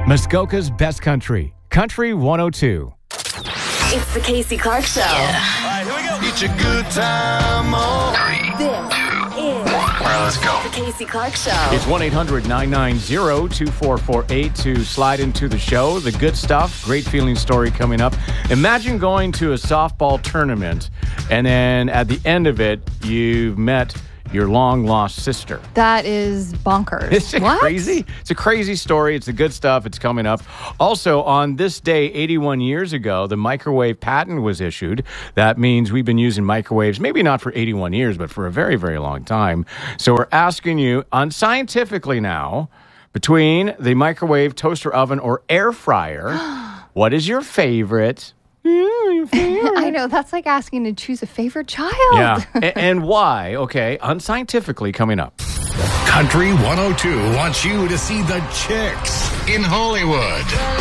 Muskoka's Best Country, Country 102. It's the Casey Clark Show. Yeah. All right, here we go. It's a good time. This is All right, let's go. the Casey Clark Show. It's 1-800-990-2448 to slide into the show. The good stuff, great feeling story coming up. Imagine going to a softball tournament, and then at the end of it, you've met your long-lost sister. That is bonkers. Isn't it crazy? It's a crazy story. It's the good stuff. It's coming up. Also, on this day, 81 years ago, the microwave patent was issued. That means we've been using microwaves, maybe not for 81 years, but for a very, very long time. So we're asking you, unscientifically now, between the microwave, toaster oven, or air fryer, what is your favorite? I know. That's like asking to choose a favorite child. Yeah. And why? Okay. Unscientifically coming up. Country 102 wants you to see the Chicks in Hollywood.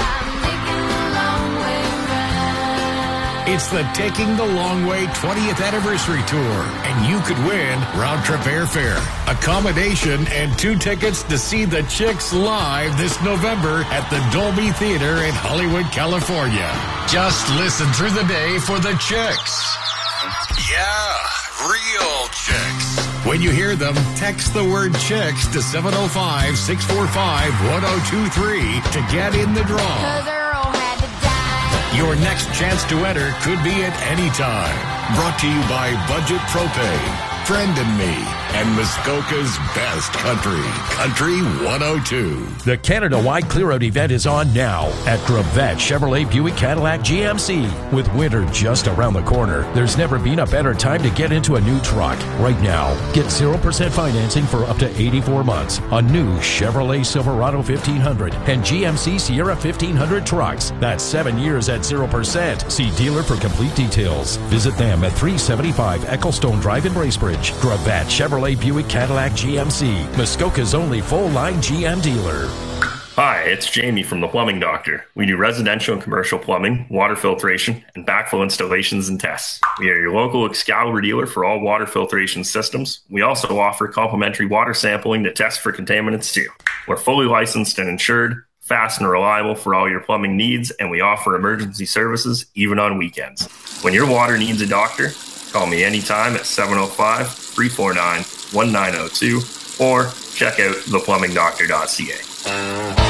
It's the Taking the Long Way 20th Anniversary Tour, and you could win round-trip airfare, accommodation, and 2 tickets to see the Chicks live this November at the Dolby Theater in Hollywood, California. Just listen through the day for the Chicks. Yeah, real Chicks. When you hear them, text the word Chicks to 705-645-1023 to get in the draw. Your next chance to enter could be at any time. Brought to you by Budget Propane, Friend and Me, and Muskoka's Best Country, Country 102. The Canada-wide clear-out event is on now at Gravette Chevrolet Buick Cadillac GMC. With winter just around the corner, there's never been a better time to get into a new truck. Right now, get 0% financing for up to 84 months on new Chevrolet Silverado 1500 and GMC Sierra 1500 trucks. That's 7 years at 0%. See dealer for complete details. Visit them at 375 Ecclestone Drive in Bracebridge. Gravette Chevrolet Buick Cadillac GMC, Muskoka's only full-line GM dealer. Hi, it's Jamie from The Plumbing Doctor. We do residential and commercial plumbing, water filtration, and backflow installations and tests. We are your local Excalibur dealer for all water filtration systems. We also offer complimentary water sampling to test for contaminants too. We're fully licensed and insured, fast and reliable for all your plumbing needs, and we offer emergency services even on weekends. When your water needs a doctor, call me anytime at 705-349-1902 or check out theplumbingdoctor.ca.